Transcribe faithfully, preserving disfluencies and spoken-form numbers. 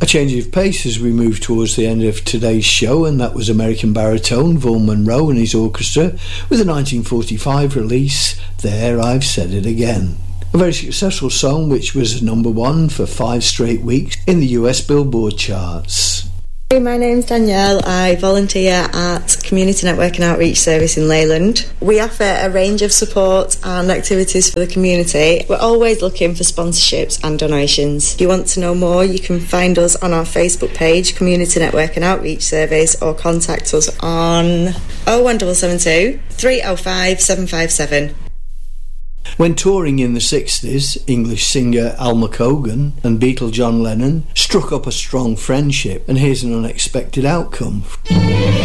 A change of pace as we move towards the end of today's show, and that was American baritone Vaughan Monroe and his orchestra with a nineteen forty-five release, There I've Said It Again. A very successful song which was number one for five straight weeks in the U S Billboard charts. Hey, my name's Danielle. I volunteer at Community Network and Outreach Service in Leyland. We offer a range of support and activities for the community. We're always looking for sponsorships and donations. If you want to know more, you can find us on our Facebook page, Community Network and Outreach Service, or contact us on oh one seven seven two, three oh five, seven five seven. When touring in the sixties, English singer Alma Cogan and Beatle John Lennon struck up a strong friendship, and here's an unexpected outcome.